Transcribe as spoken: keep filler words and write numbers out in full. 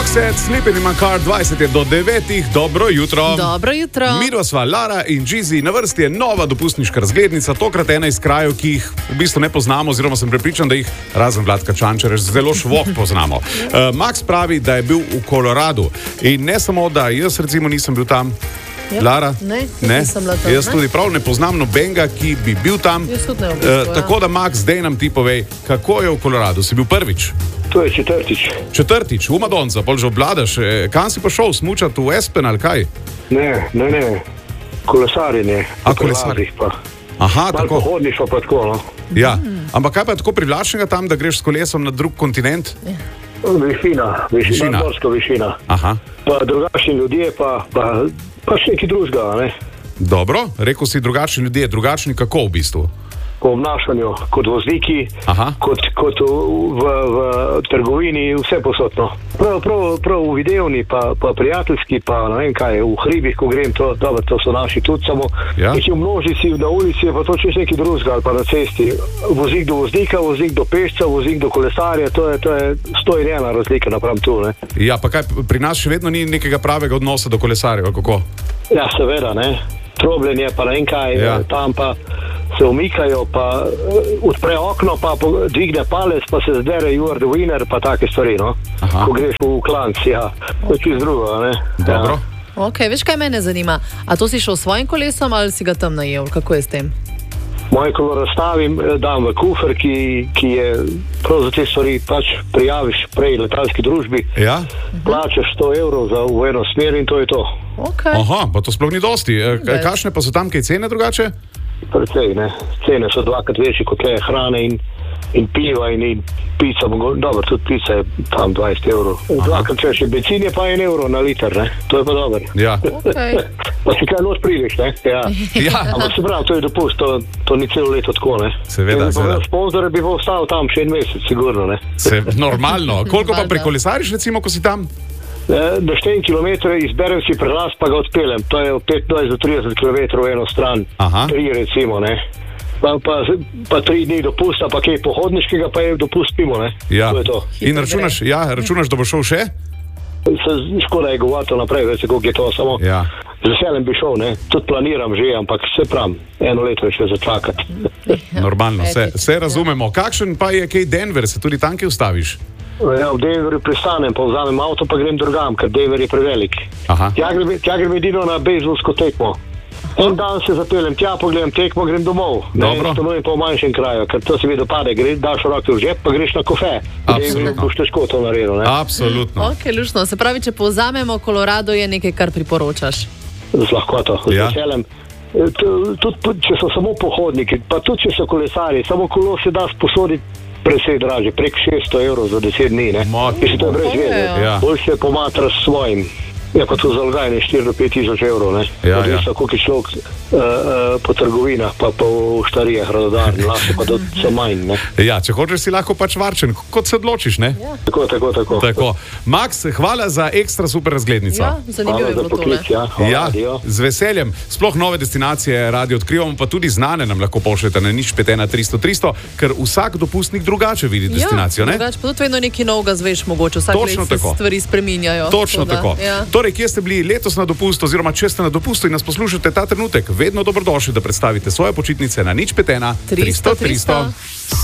Roxette, Sleeping in my car, dvajset je do devetih, dobro jutro. Dobro jutro. Midva sva Lara in Gizi, na vrsti je nova dopustniška razglednica, tokrat ena iz krajev, ki jih v bistvu ne poznamo, oziroma sem prepričan, da jih razen Vladka Čančarja zelo švoh poznamo. Uh, Max pravi, da je bil v Koloradu in ne samo, da jaz recimo nisem bil tam. Ja, Lara? Ne, ne? Tam, jaz ne? tudi prav ne poznam nobenega, ki bi bil tam. Jaz tudi ne v bistvu, uh, tako da, Max, zdaj nam ti povej, kako je v Koloradu? Si bil prvič? To je četrtič. Četrtič, v Madonca, bolj že obladaš. Kam si pa šel, smučati v Espen ali kaj? Ne, ne, ne. Kolesarjenje. A, kolesarjenje. Aha, malo tako. Pohodništvo pa tako, no. Ja, ampak kaj pa je tako privlačnega tam, da greš s kolesom na drug kontinent? Ja. Višina, višina, gorska višina. Aha. Pa drugačni ljudje, pa, pa, pa še nekaj drugega, ne. Dobro, rekel si drugačni ljudje, drugačni kako v bistvu? Po obnašanju, kot vozniki, kot, kot v, v, v trgovini, vse posodno. Prav, prav, prav v videovni, pa, pa prijateljski, pa ne vem kaj, v hribih, ko grem, to, dobro, to so naši tudi samo. Ja. Nekaj v množici, na ulici je pa to čez nekaj drugega, ali pa na cesti. Voznik do voznika, voznik do pešca, voznik do kolesarja, to je, to je sto in ena razlika napram tu, ne. Ja, pa kaj, pri nas še vedno ni nekega pravega odnosa do kolesarjev, kako? Ja, seveda, ne. Trobljenje, pa ne vem kaj, ja. Tam pa se umikajo, pa odpre okno, pa dvigne palec, pa se zdere you are the winner, pa take stvari, no. Aha. Ko greš v klanc, ja. To je čist drugo, ne. Dobro. Ja. Ok, veš kaj mene zanima? A to si šel s svojim kolesom ali si ga tam najel? Kako je s tem? Moje kolo razstavim, dam v kufer, ki, ki je prav za te stvari pač prijaviš prej letalski družbi. Ja. Plačaš sto evrov za v eno smer in to je to. Okay. Aha, pa to sploh ni dosti. E, kakšne pa so tam kaj cene drugače? Precej, ne. Cene so dvakrat večji kot le hrane in, in piva in, in pica. Dobro, tudi pica je tam dvajset evrov. Dvakrat več, benzin je pa en evro na liter, ne. To je pa dober. Ja. Okay. Pa si kaj noč prideš, ne? Ja. Ja. Ampak se pravi, to je dopust, to, to ni celo leto tako, ne? Seveda, seveda. Sponzor bi bo ostal tam še en mesec, sigurno, ne? Se, normalno. Koliko pa prekolesariš, recimo, ko si tam? Da štejem kilometre, izberem si prelaz, pa ga odpeljem. To je od petnajst do trideset kilometrov v eno stran. Aha. Tri recimo, ne? Pa, pa, pa tri dni dopusta, pa kaj pohodniškega, pa je dopust pimo, ne? Ja. To je to. In računaš, ja, računaš, da bo šel še? Se, škoda je govoriti naprej, veste, koliko je to, samo ja. Z veseljem bi šel, ne? Tudi planiram že, ampak se pravim, eno leto je še začakati. Normalno, se, se razumemo. Kakšen pa je kaj Denver, se tudi tam kaj ustaviš? Ja, v Denverju pristanem, pa vzamem avto, pa grem drugam, ker Denver je prevelik. Aha. Tja grem, tja grem edino na bejzbolsko tekmo. En dan se zapeljem tja, pogledam tekmo, grem domov. Dobro. Ne, stanujem pa v manjšem kraju, ker to se mi dopade. Greš, daš roke v žep, pa greš na kofe. Absolutno. Boš težko to naredil, ne? Absolutno. Ok, lušno. Se pravi, če povzamemo, Kolorado je nekaj, kar priporočaš. Z lahkoto, z ja. veseljem. Tudi če so samo pohodniki, pa tudi če so kolesari, samo kolo se da sposoditi precej draže, prek šeststo evrov za deset dni, ne? Mislim, to je brez veze. Ja. Bolj se pomatra s svojim. Je pa to zalogajanje štiri do pet tisoč evrov, ne? Ja, odvisno, ja. koliko je človek uh, uh, po trgovinah, pa po štarijah, radodarni, lahko pa do so manj, ne? Ja, če hočeš si lahko pač varčen, kot se odločiš, ne? Ja. Tako, tako, tako. Tako. Max, hvala za ekstra super razglednico. Ja, zanimivo je bilo to, ne? Ja, ja, z veseljem. Sploh nove destinacije radio odkrivamo, pa tudi znane nam lahko pošljete na nič pet ena tristo tristo, ker vsak dopustnik drugače vidi destinacijo, ja, ne? Drugače, pa tudi vedno nekaj novega zveš mogoče, vsak let se stvari spreminjajo. Točno tako. Ja. Torej, kje ste bili letos na dopustu, oziroma če ste na dopustu in nas poslušate ta trenutek, vedno dobrodošli, da predstavite svoje počitnice na nič pet ena tristo tristo.